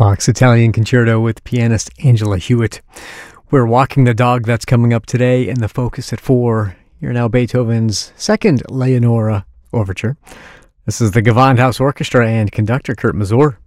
Bach's Italian Concerto with pianist Angela Hewitt. We're walking the dog. That's coming up today in the Focus at 4. You're now Beethoven's second Leonora Overture. This is the Gewandhaus Orchestra and conductor Kurt Masur.